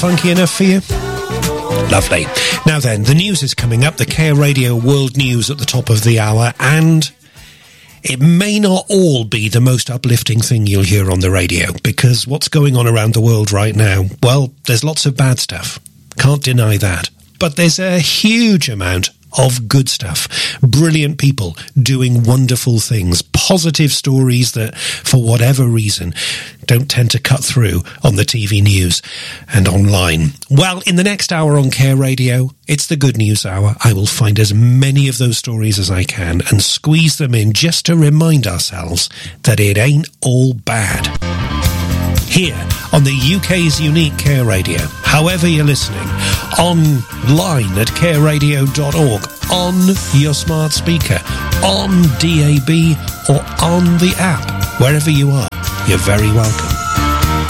Funky enough for you? Lovely. Now then, the news is coming up, the Care Radio World News at the top of the hour, and it may not all be the most uplifting thing you'll hear on the radio, because what's going on around the world right now, well, there's lots of bad stuff. Can't deny that. But there's a huge amount of good stuff. Brilliant people doing wonderful things. Positive stories that, for whatever reason, don't tend to cut through on the TV news and online. Well, in the next hour on Care Radio, it's the Good News Hour. I will find as many of those stories as I can and squeeze them in just to remind ourselves that it ain't all bad. Here on the UK's unique Care Radio, however you're listening, online at careradio.org, on your smart speaker, on DAB, or on the app, wherever you are, you're very welcome.